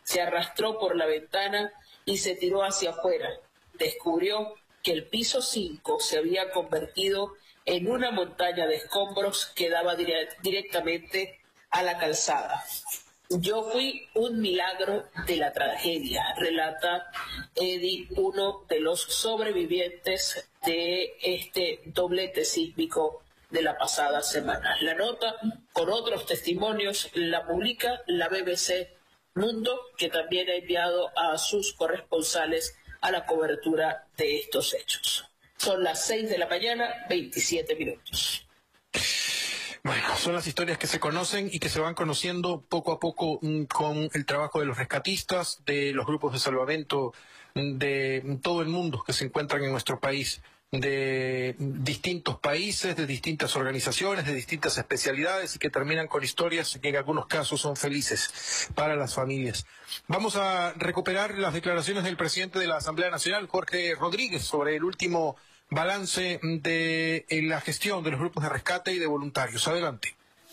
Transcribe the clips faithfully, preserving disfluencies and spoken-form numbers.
se arrastró por la ventana y se tiró hacia afuera. Descubrió que el piso cinco se había convertido en una montaña de escombros que daba dire- directamente a la calzada. Yo fui un milagro de la tragedia, relata Eddie, uno de los sobrevivientes de este doblete sísmico de la pasada semana. La nota, con otros testimonios, la publica la B B C Mundo, que también ha enviado a sus corresponsales a la cobertura de estos hechos. Son las seis de la mañana, veintisiete minutos. Bueno, son las historias que se conocen y que se van conociendo poco a poco mm, con el trabajo de los rescatistas, de los grupos de salvamento, de todo el mundo que se encuentran en nuestro país, de distintos países, de distintas organizaciones, de distintas especialidades y que terminan con historias que en algunos casos son felices para las familias. Vamos a recuperar las declaraciones del presidente de la Asamblea Nacional, Jorge Rodríguez, sobre el último balance de la gestión de los grupos de rescate y de voluntarios. Adelante.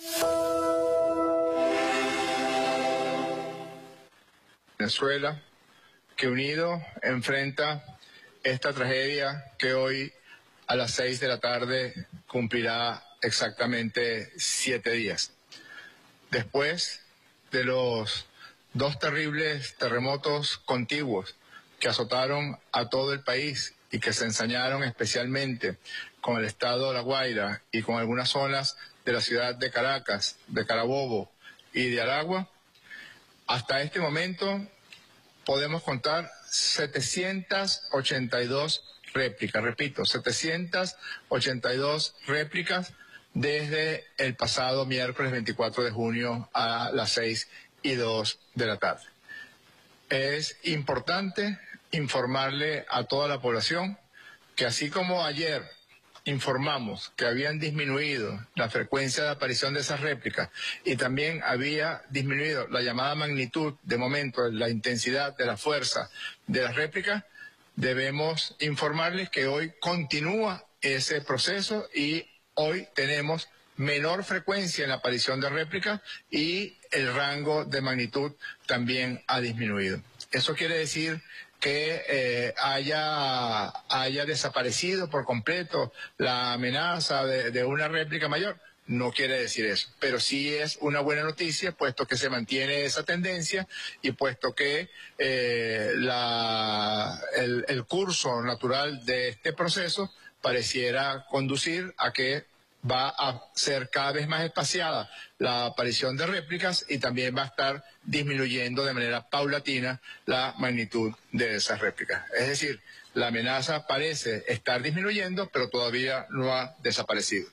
Venezuela, que unido enfrenta esta tragedia que hoy a las seis de la tarde cumplirá exactamente siete días. Después de los dos terribles terremotos contiguos que azotaron a todo el país y que se ensañaron especialmente con el estado de La Guaira y con algunas zonas de la ciudad de Caracas, de Carabobo y de Aragua, hasta este momento podemos contar setecientas ochenta y dos réplicas, repito, setecientas ochenta y dos réplicas desde el pasado miércoles veinticuatro de junio a las seis y dos de la tarde. Es importante informarle a toda la población que así como ayer informamos que habían disminuido la frecuencia de aparición de esas réplicas y también había disminuido la llamada magnitud, de momento, la intensidad de la fuerza de las réplicas, debemos informarles que hoy continúa ese proceso y hoy tenemos menor frecuencia en la aparición de réplicas y el rango de magnitud también ha disminuido. Eso quiere decir que eh, haya, haya desaparecido por completo la amenaza de, de una réplica mayor. No quiere decir eso, pero sí es una buena noticia, puesto que se mantiene esa tendencia y puesto que eh, la, el, el curso natural de este proceso pareciera conducir a que va a ser cada vez más espaciada la aparición de réplicas y también va a estar disminuyendo de manera paulatina la magnitud de esas réplicas. Es decir, la amenaza parece estar disminuyendo, pero todavía no ha desaparecido.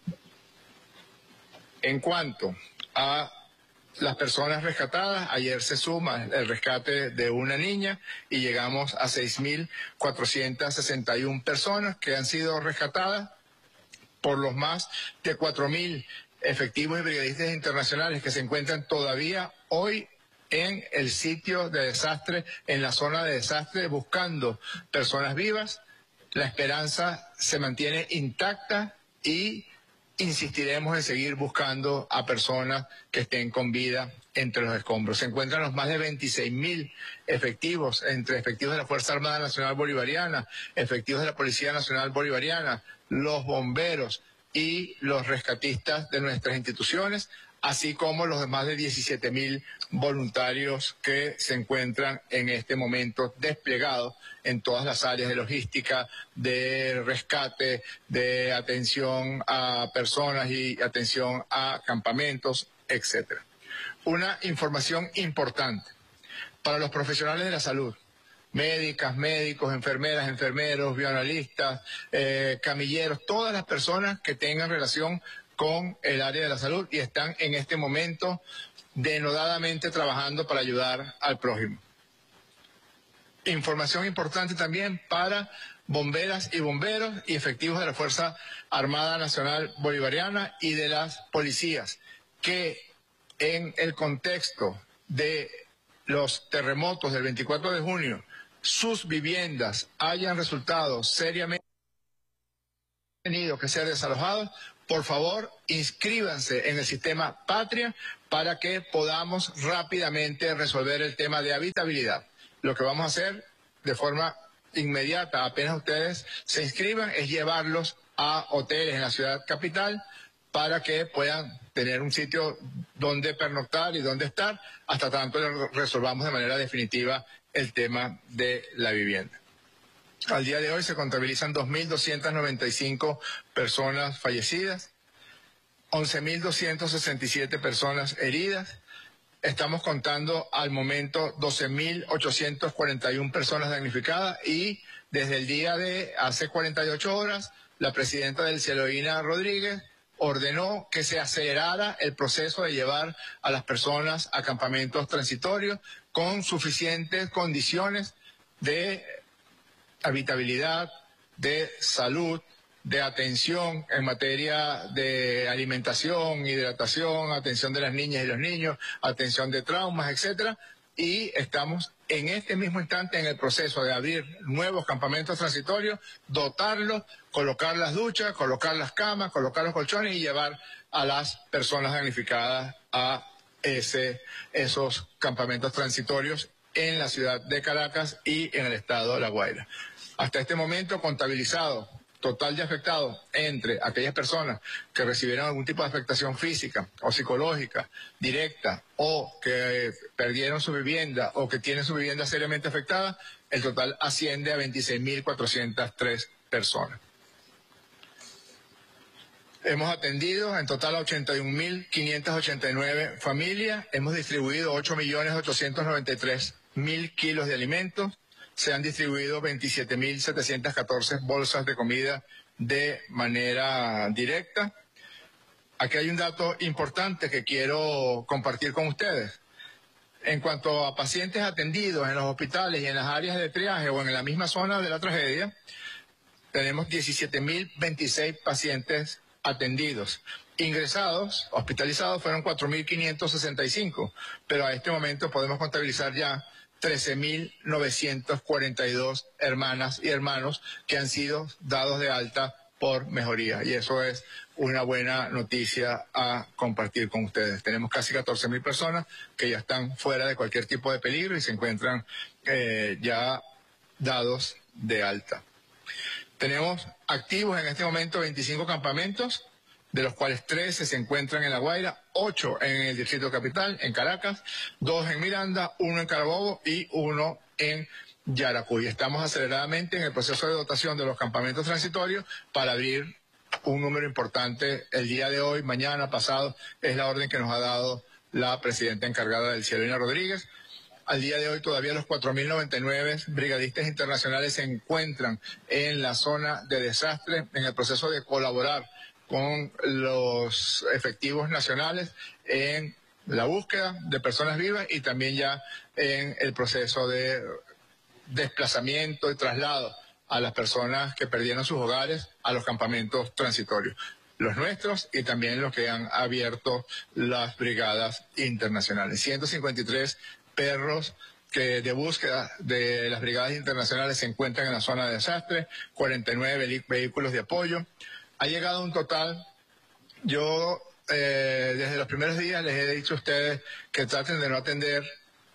En cuanto a las personas rescatadas, ayer se suma el rescate de una niña y llegamos a seis mil cuatrocientas sesenta y una personas que han sido rescatadas por los más de cuatro mil efectivos y brigadistas internacionales que se encuentran todavía hoy en el sitio de desastre, en la zona de desastre, buscando personas vivas. La esperanza se mantiene intacta y insistiremos en seguir buscando a personas que estén con vida entre los escombros. Se encuentran los más de veintiséis mil efectivos, entre efectivos de la Fuerza Armada Nacional Bolivariana, efectivos de la Policía Nacional Bolivariana, los bomberos y los rescatistas de nuestras instituciones, así como los más de diecisiete mil voluntarios que se encuentran en este momento desplegados en todas las áreas de logística, de rescate, de atención a personas y atención a campamentos, etcétera. Una información importante para los profesionales de la salud: médicas, médicos, enfermeras, enfermeros, bioanalistas, eh, camilleros, todas las personas que tengan relación con el área de la salud y están en este momento denodadamente trabajando para ayudar al prójimo. Información importante también para bomberas y bomberos y efectivos de la Fuerza Armada Nacional Bolivariana y de las policías, que en el contexto de los terremotos del veinticuatro de junio, sus viviendas hayan resultado seriamente tenido que ser desalojados. Por favor, inscríbanse en el sistema Patria para que podamos rápidamente resolver el tema de habitabilidad. Lo que vamos a hacer de forma inmediata, apenas ustedes se inscriban, es llevarlos a hoteles en la ciudad capital para que puedan tener un sitio donde pernoctar y donde estar, hasta tanto resolvamos de manera definitiva el tema de la vivienda. Al día de hoy se contabilizan dos mil doscientas noventa y cinco personas fallecidas, once mil doscientas sesenta y siete personas heridas. Estamos contando al momento doce mil ochocientas cuarenta y una personas damnificadas y desde el día de hace cuarenta y ocho horas la presidenta del Cielo, Ina Rodríguez, ordenó que se acelerara el proceso de llevar a las personas a campamentos transitorios con suficientes condiciones de habitabilidad, de salud, de atención en materia de alimentación, hidratación, atención de las niñas y los niños, atención de traumas, etcétera. Y estamos en este mismo instante en el proceso de abrir nuevos campamentos transitorios, dotarlos, colocar las duchas, colocar las camas, colocar los colchones y llevar a las personas damnificadas a ese, esos campamentos transitorios en la ciudad de Caracas y en el estado de La Guaira. Hasta este momento contabilizado total de afectados entre aquellas personas que recibieron algún tipo de afectación física o psicológica directa o que perdieron su vivienda o que tienen su vivienda seriamente afectada, el total asciende a veintiséis mil cuatrocientas tres personas. Hemos atendido en total a ochenta y un mil quinientas ochenta y nueve familias, hemos distribuido ocho millones ochocientos noventa y tres mil kilos de alimentos, se han distribuido veintisiete mil setecientas catorce bolsas de comida de manera directa. Aquí hay un dato importante que quiero compartir con ustedes. En cuanto a pacientes atendidos en los hospitales y en las áreas de triaje o en la misma zona de la tragedia, tenemos diecisiete mil veintiséis pacientes atendidos. Ingresados, hospitalizados, fueron cuatro mil quinientos sesenta y cinco, pero a este momento podemos contabilizar ya trece mil novecientos cuarenta y dos hermanas y hermanos que han sido dados de alta por mejoría. Y eso es una buena noticia a compartir con ustedes. Tenemos casi catorce mil personas que ya están fuera de cualquier tipo de peligro y se encuentran eh, ya dados de alta. Tenemos activos en este momento veinticinco campamentos, de los cuales trece se encuentran en La Guaira, ocho en el Distrito Capital, en Caracas, dos en Miranda, uno en Carabobo y uno en Yaracuy. Estamos aceleradamente en el proceso de dotación de los campamentos transitorios para abrir un número importante el día de hoy, mañana, pasado. Es la orden que nos ha dado la presidenta encargada del Cielo, Ina Rodríguez. Al día de hoy todavía los cuatro mil noventa y nueve brigadistas internacionales se encuentran en la zona de desastre en el proceso de colaborar con los efectivos nacionales en la búsqueda de personas vivas y también ya en el proceso de desplazamiento y traslado a las personas que perdieron sus hogares a los campamentos transitorios, los nuestros y también los que han abierto las brigadas internacionales. ciento cincuenta y tres perros que de búsqueda de las brigadas internacionales se encuentran en la zona de desastre, cuarenta y nueve vehículos de apoyo. Ha llegado un total, yo eh, desde los primeros días les he dicho a ustedes que traten de no atender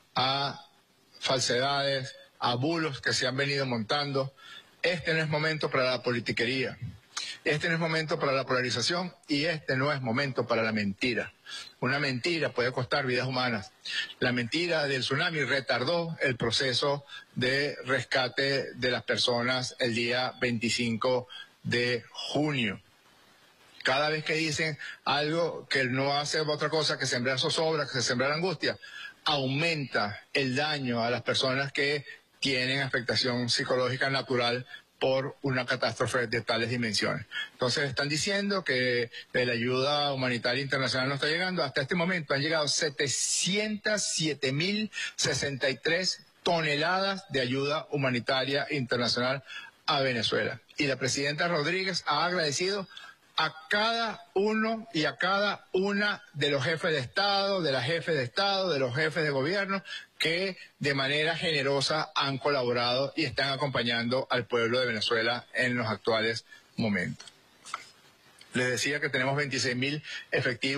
a falsedades, a bulos que se han venido montando. Este no es momento para la politiquería, este no es momento para la polarización y este no es momento para la mentira. Una mentira puede costar vidas humanas. La mentira del tsunami retardó el proceso de rescate de las personas el día veinticinco de junio. Cada vez que dicen algo que no hace otra cosa que sembrar zozobra, que sembrar angustia, aumenta el daño a las personas que tienen afectación psicológica natural por una catástrofe de tales dimensiones. Entonces están diciendo que la ayuda humanitaria internacional no está llegando. Hasta este momento han llegado setecientos siete mil sesenta y tres toneladas de ayuda humanitaria internacional a Venezuela. Y la presidenta Rodríguez ha agradecido a cada uno y a cada una de los jefes de Estado, de las jefes de Estado, de los jefes de gobierno, que de manera generosa han colaborado y están acompañando al pueblo de Venezuela en los actuales momentos. Les decía que tenemos veintiséis mil efectivos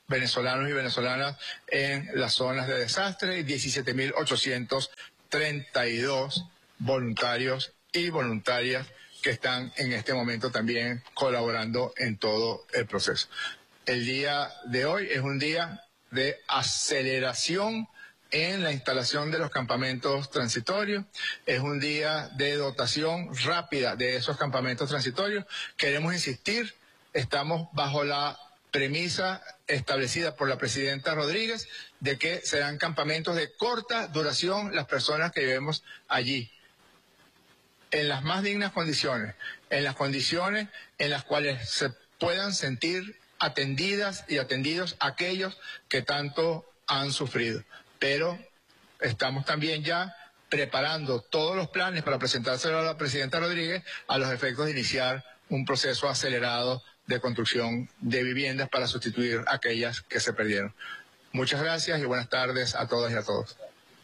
venezolanos y venezolanas en las zonas de desastre y diecisiete mil ochocientos treinta y dos voluntarios y voluntarias que están en este momento también colaborando en todo el proceso. El día de hoy es un día de aceleración en la instalación de los campamentos transitorios, es un día de dotación rápida de esos campamentos transitorios. Queremos insistir, estamos bajo la premisa establecida por la presidenta Rodríguez de que serán campamentos de corta duración las personas que vivimos allí, en las más dignas condiciones, en las condiciones en las cuales se puedan sentir atendidas y atendidos aquellos que tanto han sufrido. Pero estamos también ya preparando todos los planes para presentárselo a la presidenta Rodríguez a los efectos de iniciar un proceso acelerado de construcción de viviendas para sustituir aquellas que se perdieron. Muchas gracias y buenas tardes a todas y a todos.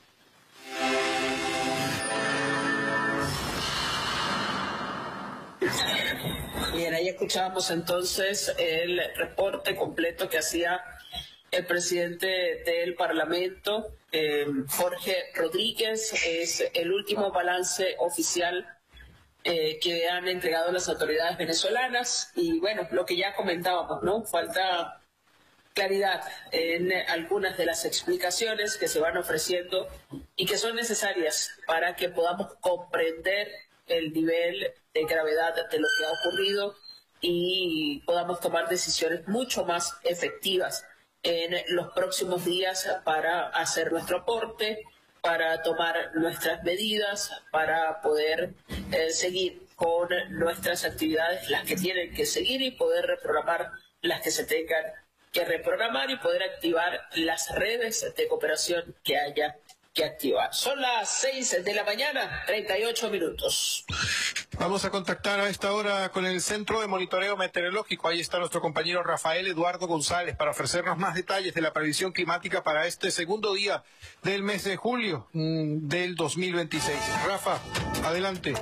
Bien, ahí escuchábamos entonces el reporte completo que hacía el presidente del Parlamento, eh, Jorge Rodríguez. Es el último balance oficial eh, que han entregado las autoridades venezolanas. Y bueno, lo que ya comentábamos, ¿no? Falta claridad en algunas de las explicaciones que se van ofreciendo y que son necesarias para que podamos comprender el nivel de gravedad de lo que ha ocurrido y podamos tomar decisiones mucho más efectivas en los próximos días para hacer nuestro aporte, para tomar nuestras medidas, para poder eh, seguir con nuestras actividades, las que tienen que seguir, y poder reprogramar las que se tengan que reprogramar, y poder activar las redes de cooperación que haya que activar. Son las seis de la mañana, treinta y ocho minutos. Vamos a contactar a esta hora con el Centro de Monitoreo Meteorológico. Ahí está nuestro compañero Rafael Eduardo González para ofrecernos más detalles de la previsión climática para este segundo día del mes de julio mmm, del dos mil veintiséis. Rafa, adelante.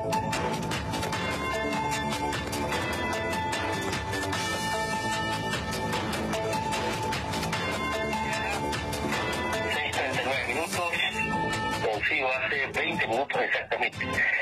Hace veinte minutos exactamente.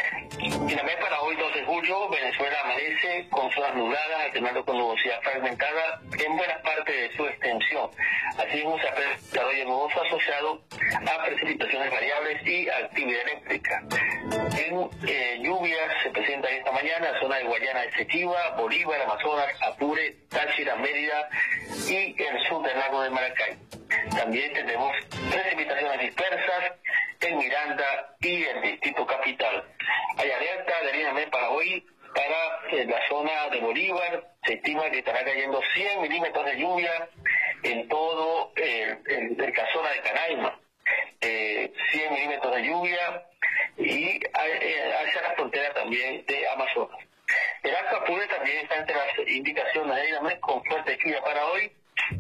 Y también para hoy, dos de julio, Venezuela amanece con zonas nubladas, alternando con nubosidad fragmentada en buena parte de su extensión. Así mismo se ha presentado hoy el nuboso asociado a precipitaciones variables y actividad eléctrica. En eh, lluvias se presentan esta mañana en la zona de Guayana Esequiba, Bolívar, Amazonas, Apure, Táchira, Mérida y el sur del lago de Maracay. También tenemos precipitaciones dispersas en Miranda y el Distrito Capital. Hay alerta de Arena para hoy para eh, la zona de Bolívar. Se estima que estará cayendo cien milímetros de lluvia en todo eh, el, el, la zona de Canaima. Eh, cien milímetros de lluvia y eh, hacia la frontera también de Amazonas. El Alto Apure también está entre las indicaciones de Arena con fuerte lluvia para hoy,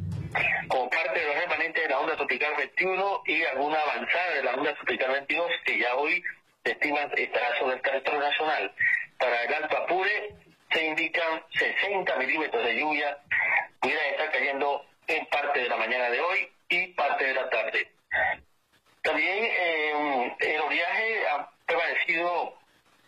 como parte de los remanentes de la onda tropical veintiuno y alguna avanzada de la onda tropical veintidós, que ya hoy se estima estará sobre el territorio nacional. Para el Alto Apure se indican sesenta milímetros de lluvia, pudieran estar cayendo en parte de la mañana de hoy y parte de la tarde. También eh, el oleaje ha permanecido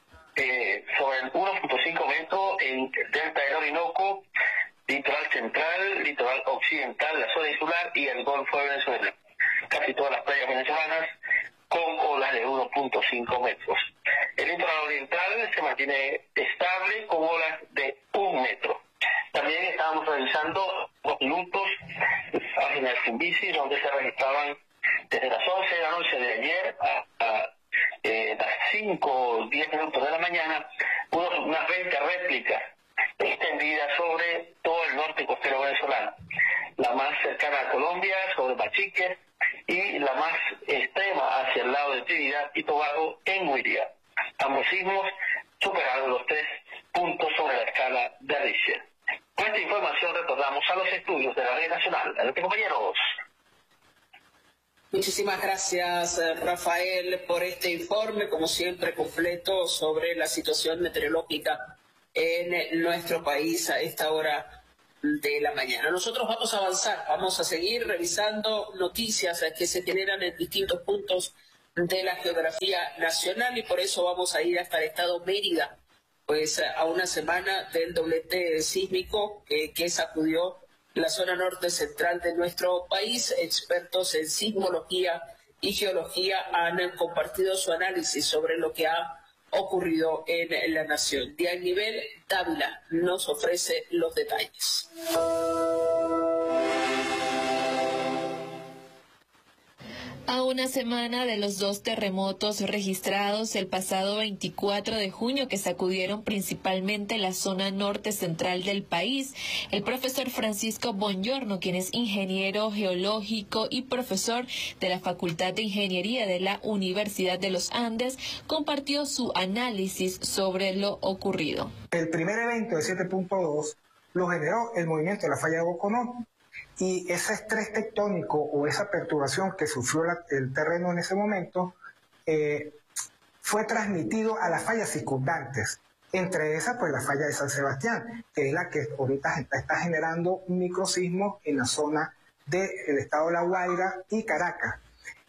eh, sobre el uno punto cinco metros en el delta del Orinoco, litoral central, litoral occidental, la zona insular y el Golfo de Venezuela. Casi todas las playas venezolanas con olas de uno punto cinco metros. El litoral oriental se mantiene estable con olas de un metro. También estábamos realizando los minutos páginas sin bici, donde se registraban desde las once de la noche de ayer a eh, las cinco o diez minutos de la mañana, unos, unas veinte réplicas extendida sobre todo el norte costero venezolano, la más cercana a Colombia sobre Bachique y la más extrema hacia el lado de Trinidad y Tobago en Huiría. Ambos sismos superaron los tres puntos sobre la escala de Richter. Con esta información retornamos a los estudios de la Red Nacional. Adelante, compañeros. Muchísimas gracias, Rafael, por este informe, como siempre, completo sobre la situación meteorológica en nuestro país a esta hora de la mañana. Nosotros vamos a avanzar, vamos a seguir revisando noticias que se generan en distintos puntos de la geografía nacional y por eso vamos a ir hasta el estado Mérida, pues a una semana del doblete sísmico que, que sacudió la zona norte central de nuestro país. Expertos en sismología y geología han compartido su análisis sobre lo que ha ocurrido en la nación. Dianivel Dávila nos ofrece los detalles. A una semana de los dos terremotos registrados el pasado veinticuatro de junio que sacudieron principalmente la zona norte central del país, el profesor Francisco Bongiorno, quien es ingeniero geológico y profesor de la Facultad de Ingeniería de la Universidad de los Andes, compartió su análisis sobre lo ocurrido. El primer evento de siete punto dos lo generó el movimiento de la falla de Boconó. Y ese estrés tectónico o esa perturbación que sufrió la, el terreno en ese momento eh, fue transmitido a las fallas circundantes. Entre esas, pues la falla de San Sebastián, que es la que ahorita está generando microsismos en la zona del estado de La Guaira y Caracas.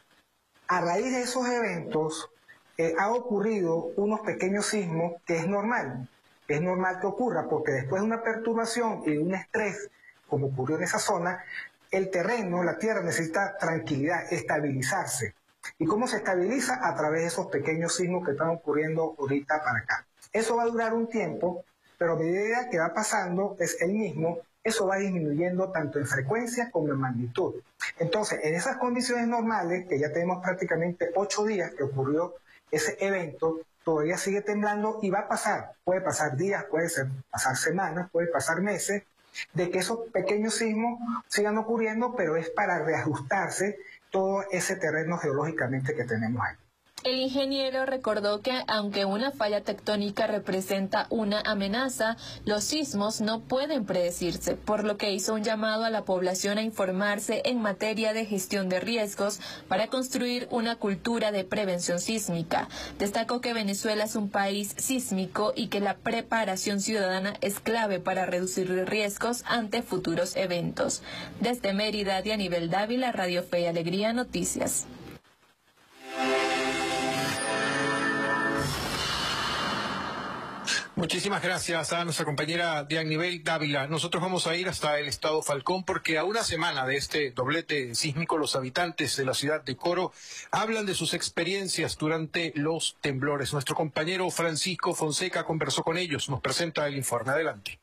A raíz de esos eventos, eh, ha ocurrido unos pequeños sismos que es normal. Es normal que ocurra porque después de una perturbación y de un estrés, como ocurrió en esa zona, el terreno, la tierra necesita tranquilidad, estabilizarse. ¿Y cómo se estabiliza? A través de esos pequeños sismos que están ocurriendo ahorita para acá. Eso va a durar un tiempo, pero a medida que va pasando es el mismo, eso va disminuyendo tanto en frecuencia como en magnitud. Entonces, en esas condiciones normales, que ya tenemos prácticamente ocho días que ocurrió ese evento, todavía sigue temblando y va a pasar. Puede pasar días, puede ser, pasar semanas, puede pasar meses, de que esos pequeños sismos sigan ocurriendo, pero es para reajustarse todo ese terreno geológicamente que tenemos ahí. El ingeniero recordó que aunque una falla tectónica representa una amenaza, los sismos no pueden predecirse, por lo que hizo un llamado a la población a informarse en materia de gestión de riesgos para construir una cultura de prevención sísmica. Destacó que Venezuela es un país sísmico y que la preparación ciudadana es clave para reducir riesgos ante futuros eventos. Desde Mérida, Dianivel Dávila, Radio Fe y Alegría Noticias. Muchísimas gracias a nuestra compañera Dianivel Dávila. Nosotros vamos a ir hasta el estado Falcón porque a una semana de este doblete sísmico los habitantes de la ciudad de Coro hablan de sus experiencias durante los temblores. Nuestro compañero Francisco Fonseca conversó con ellos. Nos presenta el informe. Adelante.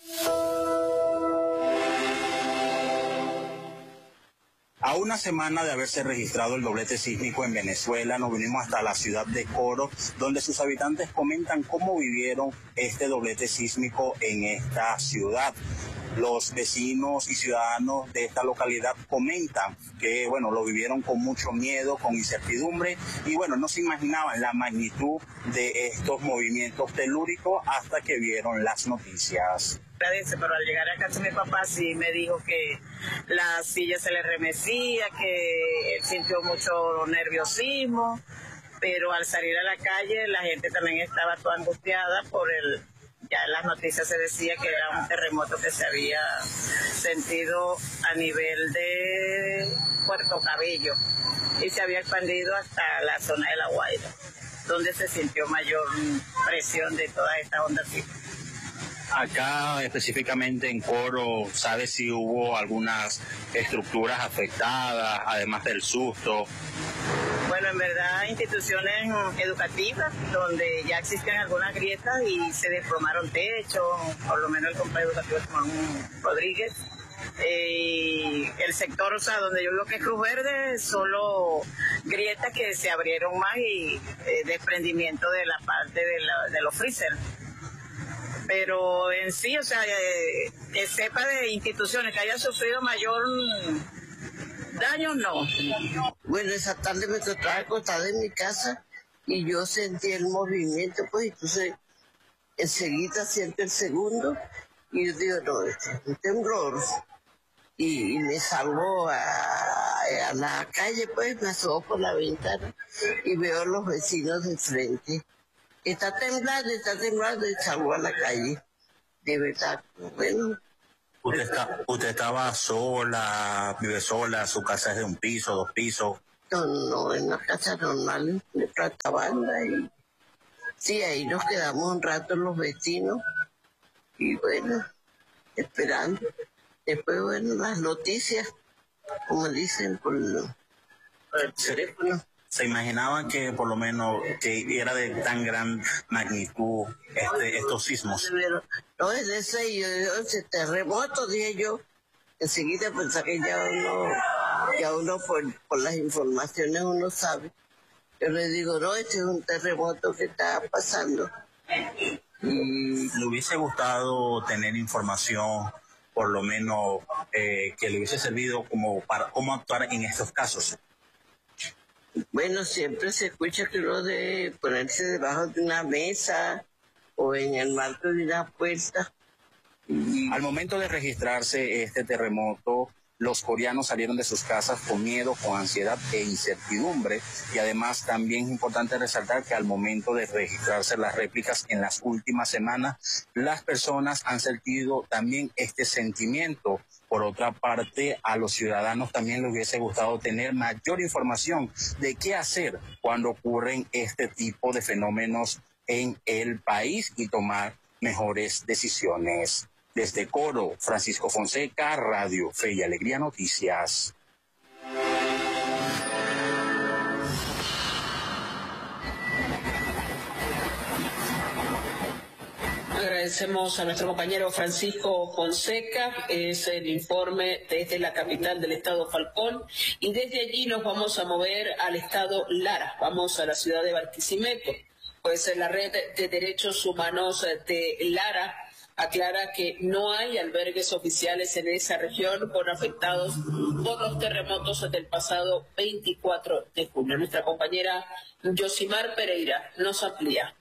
A una semana de haberse registrado el doblete sísmico en Venezuela, nos vinimos hasta la ciudad de Coro, donde sus habitantes comentan cómo vivieron este doblete sísmico en esta ciudad. Los vecinos y ciudadanos de esta localidad comentan que, bueno, lo vivieron con mucho miedo, con incertidumbre, y bueno, no se imaginaban la magnitud de estos movimientos telúricos hasta que vieron las noticias. Pero al llegar a casa mi papá sí me dijo que la silla se le remecía, que él sintió mucho nerviosismo, pero al salir a la calle la gente también estaba toda angustiada por el, ya en las noticias se decía que era un terremoto que se había sentido a nivel de Puerto Cabello y se había expandido hasta la zona de La Guaira, donde se sintió mayor presión de toda esta onda sísmica. Acá específicamente en Coro, ¿sabes si hubo algunas estructuras afectadas, además del susto? Bueno, en verdad instituciones educativas donde ya existen algunas grietas y se desplomaron techos, por lo menos el compañero educativo Juan Rodríguez. Eh, el sector, o sea, donde yo veo que es Cruz Verde, solo grietas que se abrieron más y eh, desprendimiento de la parte de, la, de los freezer. Pero en sí, o sea, eh, que sepa de instituciones que hayan sufrido mayor daño, no. Bueno, esa tarde me tocaba acostada en mi casa y yo sentí el movimiento, pues entonces enseguida siento el segundo y yo digo, no, este es un temblor. Y, y me salgo a, a la calle, pues me asomo por la ventana y veo a los vecinos de frente. Está temblando, está temblando y salgo a la calle. De verdad, bueno, ¿Usted, está, ¿Usted estaba sola, vive sola, su casa es de un piso, dos pisos? No, no, en una casa normal de planta banda y sí, ahí nos quedamos un rato los vecinos y bueno, esperando. Después, bueno, las noticias, como dicen por el, por el teléfono. ¿Se imaginaban que por lo menos que era de tan gran magnitud este, estos sismos? No, es de ese, yo, ese terremoto, dije yo, enseguida pensé que ya uno, ya uno por, por las informaciones uno sabe. Yo le digo, no, este es un terremoto que está pasando. Y ¿le hubiese gustado tener información, por lo menos, eh, que le hubiese servido como para cómo actuar en estos casos? Bueno, siempre se escucha que uno debe ponerse debajo de una mesa o en el marco de una puerta. Al momento de registrarse este terremoto, los coreanos salieron de sus casas con miedo, con ansiedad e incertidumbre. Y además también es importante resaltar que al momento de registrarse las réplicas en las últimas semanas, las personas han sentido también este sentimiento. Por otra parte, a los ciudadanos también les hubiese gustado tener mayor información de qué hacer cuando ocurren este tipo de fenómenos en el país y tomar mejores decisiones. Desde Coro, Francisco Fonseca, Radio Fe y Alegría Noticias. Agradecemos a nuestro compañero Francisco Fonseca, es el informe desde la capital del estado Falcón, y desde allí nos vamos a mover al estado Lara, vamos a la ciudad de Barquisimeto. Pues la Red de Derechos Humanos de Lara aclara que no hay albergues oficiales en esa región por afectados por los terremotos del pasado veinticuatro de junio. Nuestra compañera Yosimar Pereira nos amplía.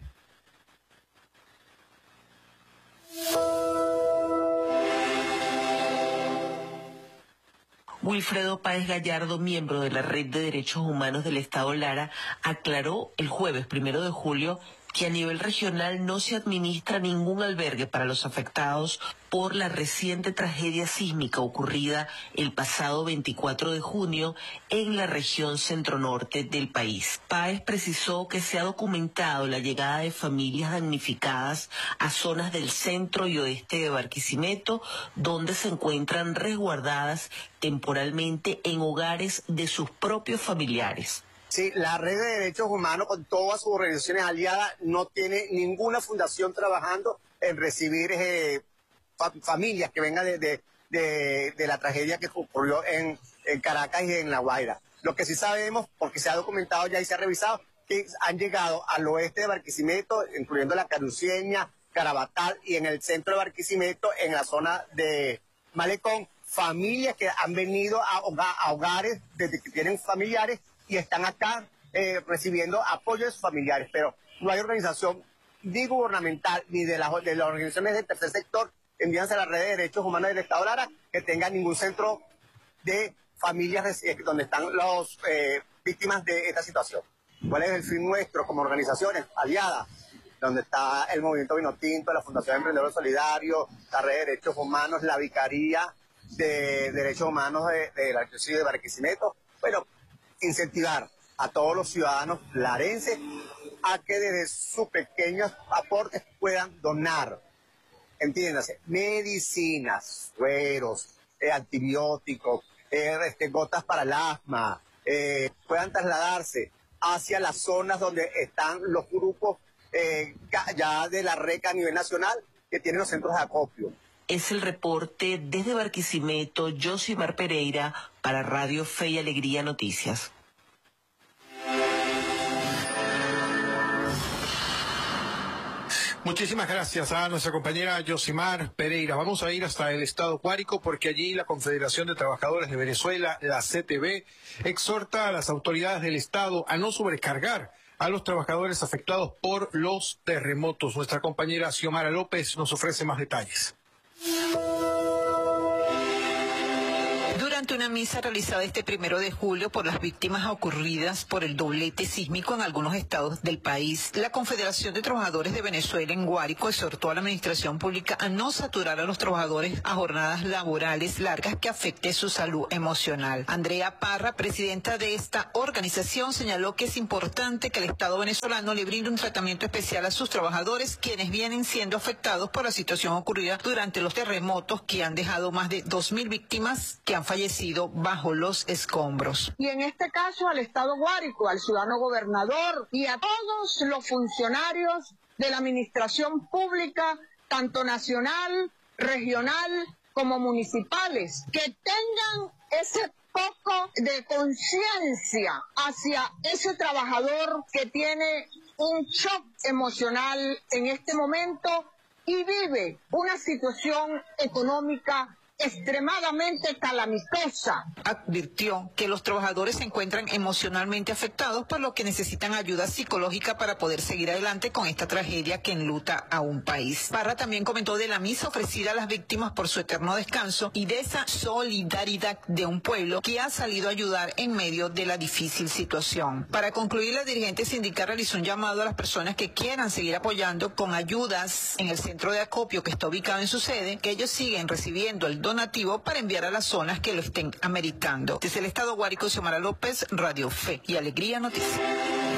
Wilfredo Páez Gallardo, miembro de la Red de Derechos Humanos del Estado Lara, aclaró el jueves primero de julio que a nivel regional no se administra ningún albergue para los afectados por la reciente tragedia sísmica ocurrida el pasado veinticuatro de junio en la región centro-norte del país. Páez precisó que se ha documentado la llegada de familias damnificadas a zonas del centro y oeste de Barquisimeto, donde se encuentran resguardadas temporalmente en hogares de sus propios familiares. Sí, la Red de Derechos Humanos, con todas sus organizaciones aliadas, no tiene ninguna fundación trabajando en recibir eh, fa familias que vengan de, de, de, de la tragedia que ocurrió en, en Caracas y en La Guaira. Lo que sí sabemos, porque se ha documentado ya y se ha revisado, que han llegado al oeste de Barquisimeto, incluyendo la Caruceña, Carabatal, y en el centro de Barquisimeto, en la zona de Malecón, familias que han venido a, hogar, a hogares desde que tienen familiares y están acá eh, recibiendo apoyo de sus familiares, pero no hay organización ni gubernamental ni de las, de las organizaciones del tercer sector, envíanse a la Red de Derechos Humanos del Estado Lara, que tenga ningún centro de familias donde están las eh, víctimas de esta situación. ¿Cuál es el fin nuestro como organizaciones aliadas? Donde está el Movimiento Vinotinto, la Fundación Emprendedores Solidarios, la Red de Derechos Humanos, la Vicaría de Derechos Humanos de, de la Arquidiócesis de Barquisimeto. Bueno, incentivar a todos los ciudadanos larenses a que desde sus pequeños aportes puedan donar, entiéndase, medicinas, sueros, eh, antibióticos, eh, este, gotas para el asma, eh, puedan trasladarse hacia las zonas donde están los grupos eh, ya de la R E C A a nivel nacional que tienen los centros de acopio. Es el reporte desde Barquisimeto, Yosimar Pereira, para Radio Fe y Alegría Noticias. Muchísimas gracias a nuestra compañera Yosimar Pereira. Vamos a ir hasta el estado Guárico porque allí la Confederación de Trabajadores de Venezuela, la C T V, exhorta a las autoridades del estado a no sobrecargar a los trabajadores afectados por los terremotos. Nuestra compañera Xiomara López nos ofrece más detalles. Durante durante una misa realizada este primero de julio por las víctimas ocurridas por el doblete sísmico en algunos estados del país, la Confederación de Trabajadores de Venezuela en Guárico exhortó a la administración pública a no saturar a los trabajadores a jornadas laborales largas que afecte su salud emocional. Andrea Parra, presidenta de esta organización, señaló que es importante que el Estado venezolano le brinde un tratamiento especial a sus trabajadores, quienes vienen siendo afectados por la situación ocurrida durante los terremotos que han dejado más de dos mil víctimas que han fallecido bajo los escombros. Y en este caso al Estado Guárico, al ciudadano gobernador y a todos los funcionarios de la administración pública, tanto nacional, regional como municipales, que tengan ese poco de conciencia hacia ese trabajador que tiene un shock emocional en este momento y vive una situación económica extremadamente calamitosa. Advirtió que los trabajadores se encuentran emocionalmente afectados, por lo que necesitan ayuda psicológica para poder seguir adelante con esta tragedia que enluta a un país. Parra también comentó de la misa ofrecida a las víctimas por su eterno descanso y de esa solidaridad de un pueblo que ha salido a ayudar en medio de la difícil situación. Para concluir, la dirigente sindical realizó un llamado a las personas que quieran seguir apoyando con ayudas en el centro de acopio que está ubicado en su sede, que ellos siguen recibiendo el donativo para enviar a las zonas que lo estén ameritando. Desde el Estado Guárico, Xiomara López, Radio Fe y Alegría Noticias.